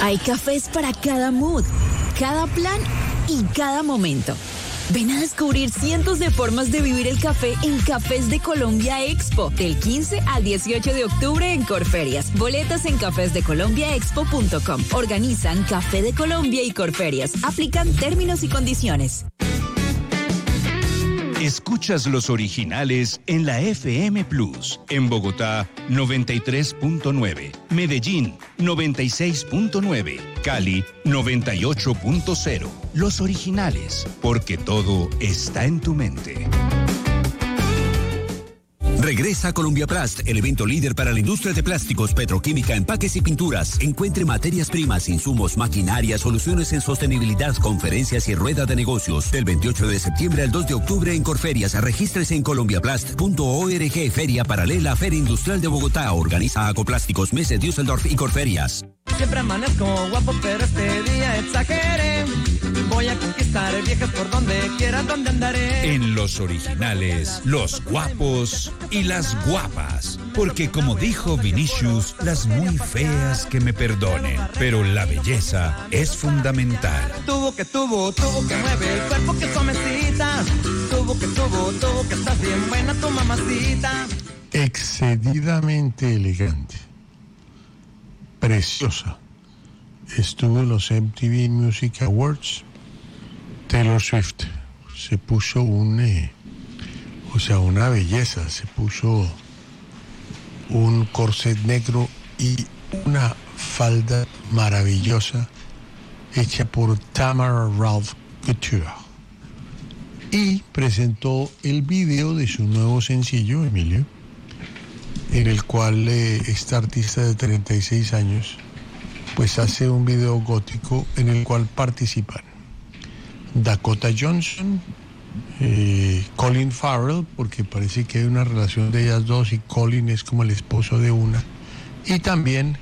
Hay cafés para cada mood, cada plan y cada momento. Ven a descubrir cientos de formas de vivir el café en Cafés de Colombia Expo, del 15 al 18 de octubre en Corferias. Boletas en cafesdecolombiaexpo.com. Organizan Café de Colombia y Corferias. Aplican términos y condiciones. Escuchas los originales en la FM Plus. En Bogotá, 93.9. Medellín, 96.9. Cali, 98.0. Los originales, porque todo está en tu mente. Regresa a Colombia Plast, el evento líder para la industria de plásticos, petroquímica, empaques y pinturas. Encuentre materias primas, insumos, maquinaria, soluciones en sostenibilidad, conferencias y rueda de negocios. Del 28 de septiembre al 2 de octubre en Corferias. Regístrese en colombiaplast.org. Feria paralela a Feria Industrial de Bogotá. Organiza Acoplásticos, Messe, Düsseldorf y Corferias. Siempre amanezco guapo, pero este día exageré. Voy a conquistar viejas por donde quiera, donde andaré. En los originales, los guapos y las guapas. Porque como dijo Vinicius, las muy feas que me perdonen, pero la belleza es fundamental. Tuvo que mueve el cuerpo que suavecita. Tuvo que estás bien buena tu mamacita. Excedidamente elegante. Preciosa. Estuvo en los MTV Music Awards. Taylor Swift se puso una belleza, se puso un corset negro y una falda maravillosa hecha por Tamara Ralph Couture. Y presentó el video de su nuevo sencillo, Emilio, en el cual esta artista de 36 años pues hace un video gótico en el cual participan Dakota Johnson, Colin Farrell, porque parece que hay una relación de ellas dos y Colin es como el esposo de una, y también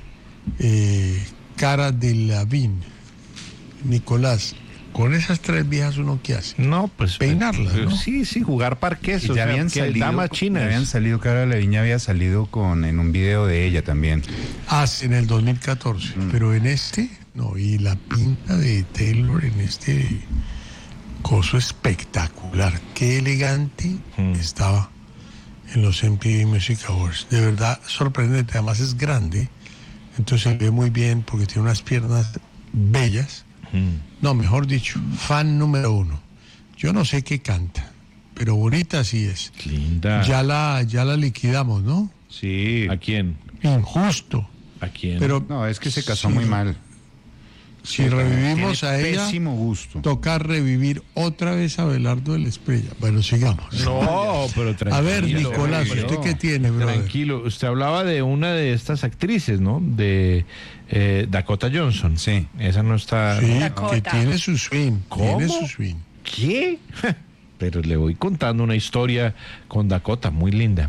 Cara Delevingne. Nicolás, con esas tres viejas uno ¿qué hace? No, pues peinarlas, ¿no? Sí, jugar parques. Ya habían salido, damas chinas. Ya habían salido, Cara Delevingne había salido en un video de ella también. En el 2014, pero en este, no, y la pinta de Taylor en este coso espectacular, qué elegante estaba en los MTV Music Awards, de verdad sorprendente, además es grande, entonces se ve muy bien porque tiene unas piernas bellas. No, mejor dicho, fan número 1. Yo no sé qué canta, pero bonita sí es. Linda. Ya la liquidamos, ¿no? Sí. ¿A quién? Injusto. ¿A quién? Pero no, es que se casó muy mal. Si revivimos a ella, pésimo gusto. Toca revivir otra vez a Abelardo de la Espriella. Bueno, sigamos. No, pero tranquilo. A ver, Nicolás, ¿usted qué tiene, brother? Tranquilo, usted hablaba de una de estas actrices, ¿no? De Dakota Johnson. Sí. Esa no está... Sí, Dakota. que tiene su swing. ¿Cómo? Tiene su swing. ¿Qué? Pero le voy contando una historia con Dakota muy linda.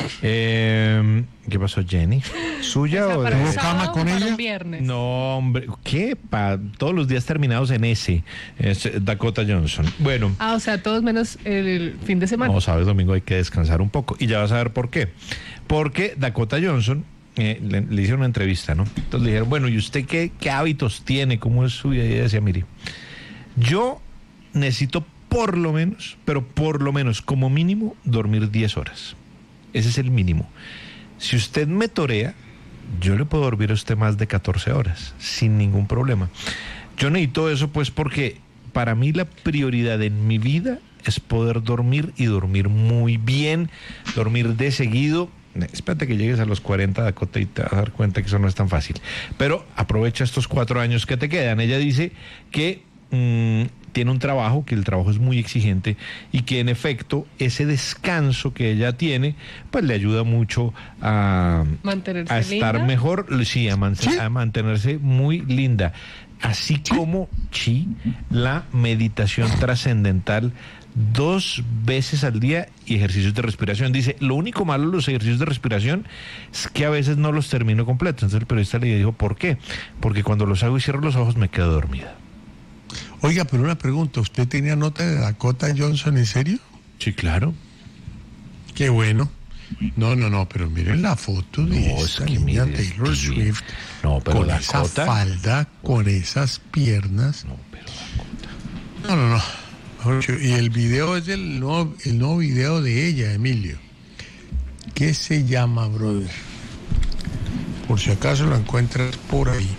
¿Qué pasó, Jenny? ¿Suya o de...? ¿Tuvo cama con ella? Viernes. No, hombre, ¿qué? Todos los días terminados en S. Es Dakota Johnson. Bueno. O sea, todos menos el fin de semana. No, sábado y domingo hay que descansar un poco. Y ya vas a ver por qué. Porque Dakota Johnson le hicieron una entrevista, ¿no? Entonces le dijeron, bueno, ¿y usted qué hábitos tiene? ¿Cómo es su vida? Y ella decía, mire, yo necesito por lo menos, como mínimo, dormir 10 horas. Ese es el mínimo. Si usted me torea, yo le puedo dormir a usted más de 14 horas, sin ningún problema. Yo necesito eso, pues, porque para mí la prioridad en mi vida es poder dormir y dormir muy bien, dormir de seguido. Espérate que llegues a los 40, Dakota, y te vas a dar cuenta que eso no es tan fácil. Pero aprovecha estos 4 años que te quedan. Ella dice que tiene un trabajo, que el trabajo es muy exigente y que en efecto ese descanso que ella tiene pues le ayuda mucho a estar linda. Mejor, sí, a mantenerse muy linda, así como la meditación trascendental 2 veces al día y ejercicios de respiración. Dice, lo único malo de los ejercicios de respiración es que a veces no los termino completos. Entonces el periodista le dijo, ¿por qué? Porque cuando los hago y cierro los ojos me quedo dormida. Oiga, pero una pregunta, ¿usted tenía nota de Dakota Johnson, en serio? Sí, claro. Qué bueno. No, pero miren la foto de esta niña Taylor Swift. No, pero con Dakota, esa falda, con esas piernas. No, pero Dakota. No. Mejor dicho, y el video es el nuevo video de ella, Emilio. ¿Qué se llama, brother? Por si acaso lo encuentras por ahí.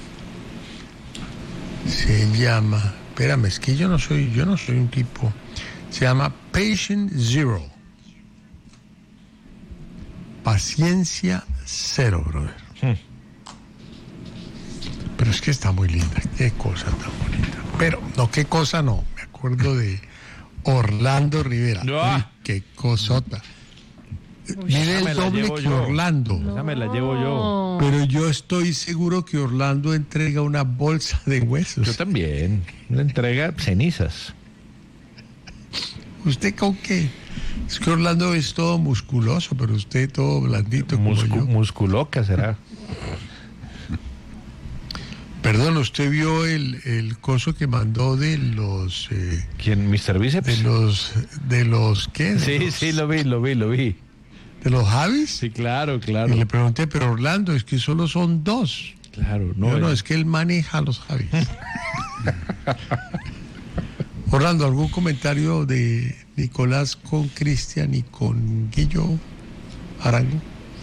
Se llama, espérame, es que yo no soy un tipo. Se llama Patient Zero. Paciencia cero, brother. Pero es que está muy linda. Qué cosa tan bonita. Pero, no, qué cosa no. Me acuerdo de Orlando Rivera. Uy, qué cosota. Mire el doble que Orlando. Esa me la llevo yo. Pero yo estoy seguro que Orlando entrega una bolsa de huesos. Yo también. Le entrega cenizas. ¿Usted con qué? Es que Orlando es todo musculoso, pero usted todo blandito como yo. Musculoca será. Perdón, ¿usted vio el coso que mandó de los... ¿Quién? ¿Mr. Bíceps? De los ¿qué? Sí, lo vi. ¿De los Javis? Sí, claro. Y le pregunté, pero Orlando, es que solo son dos. Claro, No, es que él maneja a los Javis. Orlando, ¿algún comentario de Nicolás con Cristian y con Guillo Arango?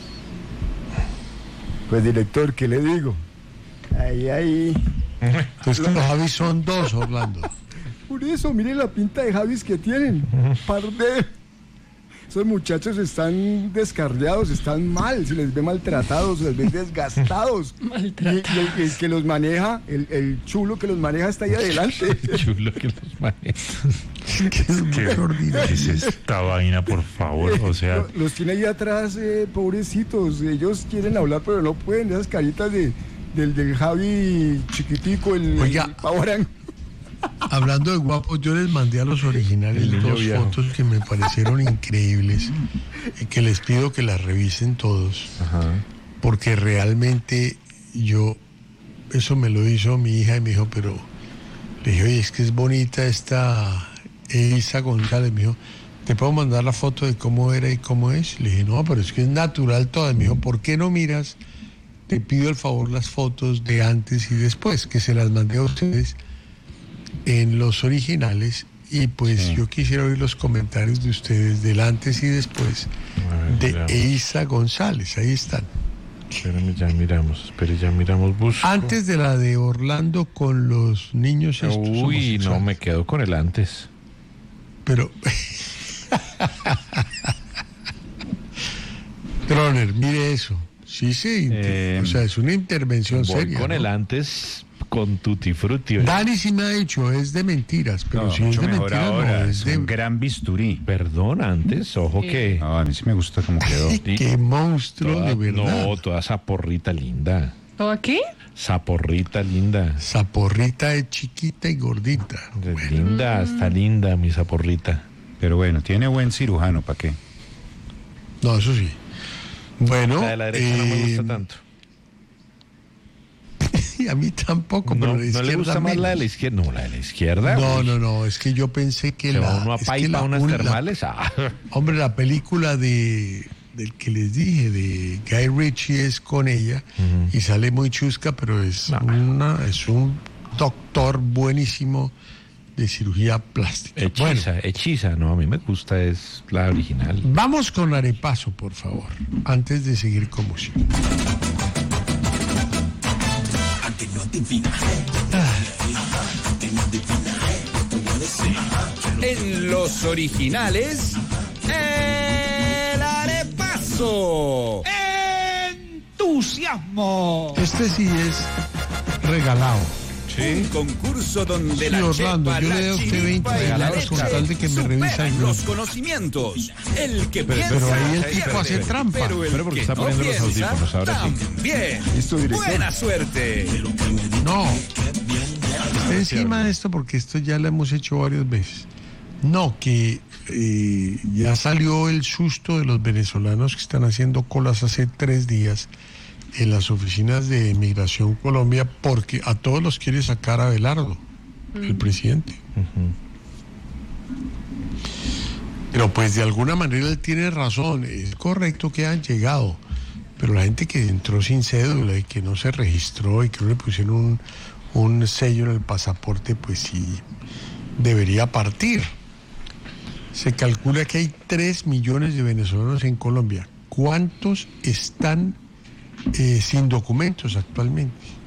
Pues, director, ¿qué le digo? Ahí. Pues que los Javis son dos, Orlando. Por eso, mire la pinta de Javis que tienen. Par de... Esos muchachos están descarriados, están mal, se les ve maltratados, se les ve desgastados. Y el que los maneja, el chulo que los maneja está ahí adelante. El chulo que los maneja. ¿Qué es esta vaina, por favor? O sea... Los tiene ahí atrás, pobrecitos. Ellos quieren hablar, pero no pueden. Esas caritas del Javi chiquitico, el Pavarán. Hablando de guapos, yo les mandé a los originales dos fotos que me parecieron increíbles y que les pido que las revisen todos. Ajá. Porque realmente eso me lo hizo mi hija y me dijo, pero le dije, oye, es que es bonita esta Elisa González. Me dijo, ¿te puedo mandar la foto de cómo era y cómo es? Le dije, no, pero es que es natural toda. Me dijo, ¿por qué no miras? Te pido el favor las fotos de antes y después, que se las mandé a ustedes en los originales, y pues yo quisiera oír los comentarios de ustedes del antes y después de Eiza González. Ahí están. Espérame, ya miramos. Busco. Antes de la de Orlando con los niños estos. Uy, no, me quedo con el antes. Pero Troner, mire eso. Sí, o sea, es una intervención seria. Con el antes, con Tutti Frutti. Dani sí me ha dicho, es de mentiras, pero si es de mentiras, ahora, no, es un gran bisturí. Perdón, antes, ojo que... No, a mí sí me gusta cómo quedó. Qué monstruo, de verdad. No, toda esa porrita linda. ¿Todo aquí? Saporrita linda. Saporrita es chiquita y gordita. Linda, está linda mi saporrita. Pero bueno, tiene buen cirujano, ¿para qué? No, eso sí. Bueno, la de la derecha no me gusta tanto. Y a mí tampoco, pero no le gusta más la de la izquierda. No, la de la izquierda. No, es que yo pensé que se va uno a Paipa, unas termales. Hombre, la película del que les dije, de Guy Ritchie, es con ella, y sale muy chusca, pero es un doctor buenísimo de cirugía plástica. Hechiza, no, a mí me gusta, es la original. Vamos con arepaso, por favor, antes de seguir con música. En los originales, el arepaso. ¡Entusiasmo! Este sí es regalado. Un concurso donde la Orlando, chepa, yo le doy a usted 20 regalos con tal de que me revisa los conocimientos. El que piensa, pero ahí el tipo hace trampa. Pero porque está poniendo los audífonos ahora sí. Bien. Buena suerte. No. Esté encima de esto porque esto ya lo hemos hecho varias veces. No, que ya salió el susto de los venezolanos que están haciendo colas hace 3 días en las oficinas de Migración Colombia, porque a todos los quiere sacar a Abelardo, el presidente. Pero pues de alguna manera él tiene razón, es correcto que han llegado, pero la gente que entró sin cédula y que no se registró y que no le pusieron un sello en el pasaporte, pues sí debería partir. Se calcula que hay 3 millones de venezolanos en Colombia. ¿Cuántos están sin documentos actualmente?